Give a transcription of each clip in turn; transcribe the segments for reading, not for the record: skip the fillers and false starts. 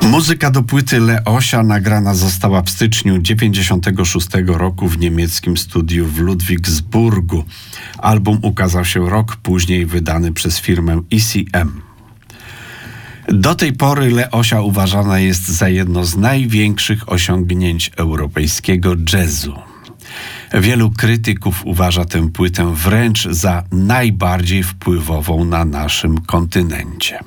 Muzyka do płyty Leosia nagrana została w styczniu 1996 roku w niemieckim studiu w Ludwigsburgu. Album ukazał się rok później, wydany przez firmę ECM. Do tej pory Leosia uważana jest za jedno z największych osiągnięć europejskiego jazzu. Wielu krytyków uważa tę płytę wręcz za najbardziej wpływową na naszym kontynencie.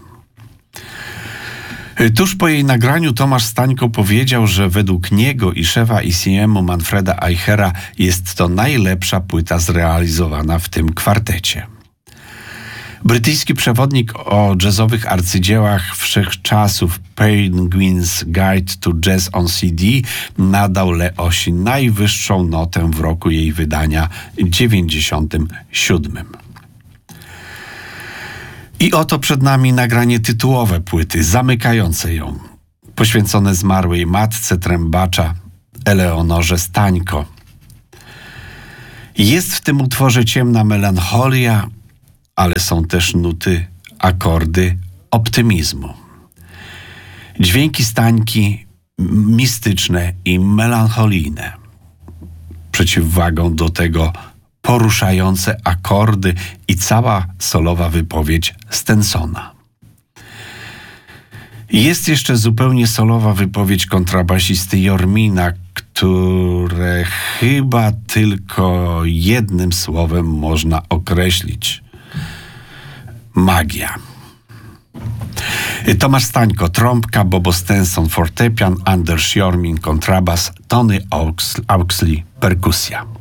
Tuż po jej nagraniu Tomasz Stańko powiedział, że według niego i szefa ECM-u Manfreda Eichera jest to najlepsza płyta zrealizowana w tym kwartecie. Brytyjski przewodnik o jazzowych arcydziełach wszechczasów Penguin's Guide to Jazz on CD nadał Leosi najwyższą notę w roku jej wydania 97. I oto przed nami nagranie tytułowe płyty, zamykające ją, poświęcone zmarłej matce trębacza Eleonorze Stańko. Jest w tym utworze ciemna melancholia, ale są też nuty, akordy optymizmu. Dźwięki Stańki mistyczne i melancholijne. Przeciwwagą do tego poruszające akordy i cała solowa wypowiedź Stensona. Jest jeszcze zupełnie solowa wypowiedź kontrabasisty Jormina, które chyba tylko jednym słowem można określić. Magia. Tomasz Stańko, trąbka, Bobo Stenson, fortepian, Anders Jormin, kontrabas, Tony Oxley, perkusja.